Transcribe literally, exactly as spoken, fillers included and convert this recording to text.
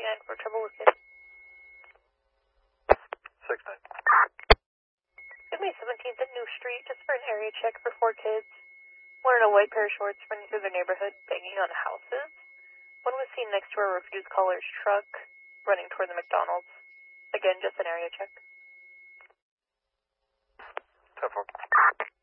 nine for trouble with kids. six nine. Give me seventeenth at New Street, just for an area check for four kids. One in a white pair of shorts running through the neighborhood, banging on houses. One was seen next to a refused caller's truck, running toward the McDonald's. Again, just an area check. ten four.